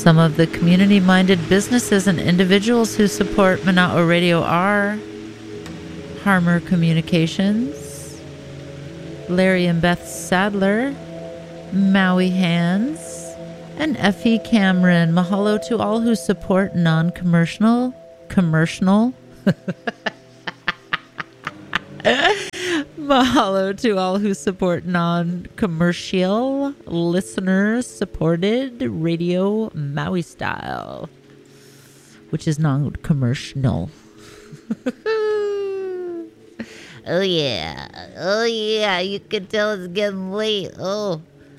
Some of the community-minded businesses and individuals who support Mana'o Radio are Harmer Communications, Larry and Beth Sadler, Maui Hands, and Effie Cameron. Mahalo to all who support non-commercial, mahalo to all who support non-commercial, listener-supported radio Maui style, which is non-commercial. Oh yeah, you can tell it's getting late. Oh.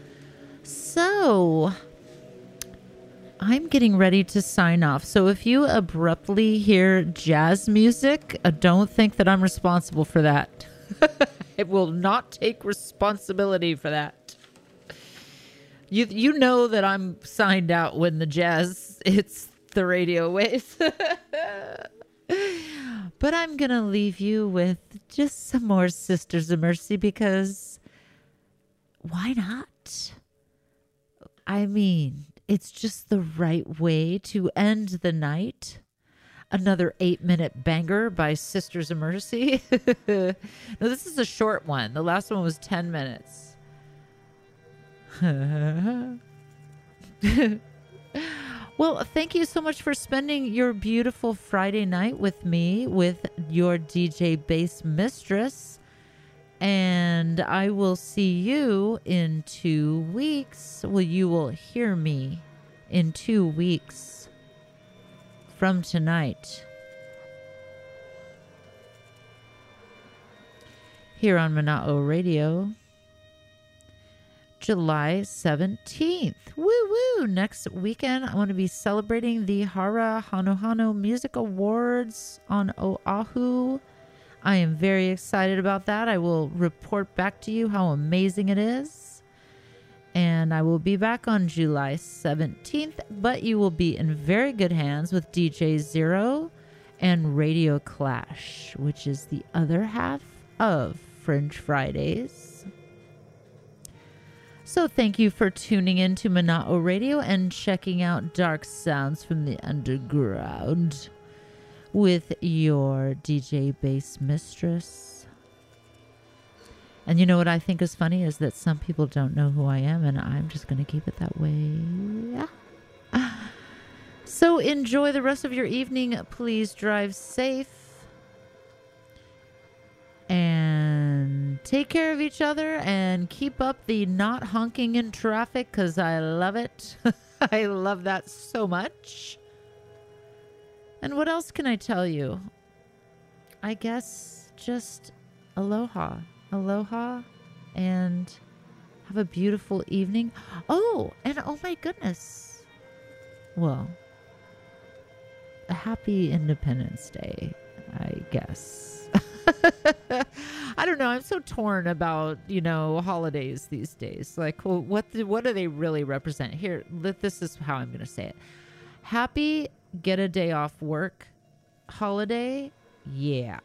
So, I'm getting ready to sign off. So if you abruptly hear jazz music, don't think that I'm responsible for that. I will not take responsibility for that. You know that I'm signed out when the jazz hits the radio waves. But I'm going to leave you with just some more Sisters of Mercy because why not? I mean, it's just the right way to end the night. Another 8-minute banger by Sisters of Mercy. Now, this is a short one. The last one was 10 minutes. Well, thank you so much for spending your beautiful Friday night with me, with your DJ Bass Mistress. And I will see you in 2 weeks. Well, you will hear me in 2 weeks from tonight here on Mana'o Radio, July 17th. Woo woo! Next weekend, I want to be celebrating the Hara Hanohano Music Awards on Oahu. I am very excited about that. I will report back to you how amazing it is. And I will be back on July 17th, but you will be in very good hands with DJ Zero and Radio Clash, which is the other half of Fringe Fridays. So thank you for tuning in to Mana'o Radio and checking out Dark Sounds from the Underground with your DJ Bass Mistress. And you know what I think is funny is that some people don't know who I am, and I'm just going to keep it that way. So enjoy the rest of your evening. Please drive safe. And take care of each other and keep up the not honking in traffic because I love it. I love that so much. And what else can I tell you? I guess just aloha. Aloha and have a beautiful evening. Oh, and oh my goodness. Well, a happy Independence Day, I guess. I don't know. I'm so torn about, holidays these days. Like, well, what do they really represent? Here, this is how I'm going to say it. Happy get a day off work holiday. Yeah.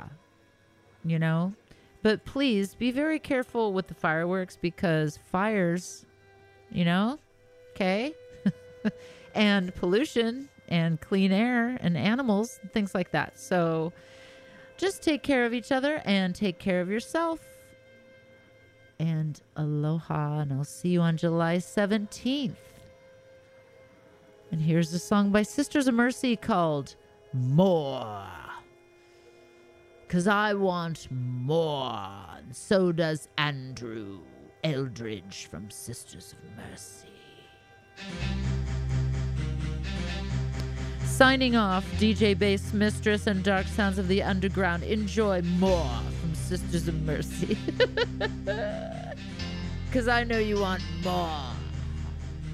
But please be very careful with the fireworks because fires, okay? And pollution and clean air and animals, and things like that. So just take care of each other and take care of yourself. And aloha, and I'll see you on July 17th. And here's a song by Sisters of Mercy called More. 'Cause I want more. And so does Andrew Eldridge from Sisters of Mercy. Signing off, DJ Bass Mistress and Dark Sounds of the Underground. Enjoy more from Sisters of Mercy. 'Cause I know you want more.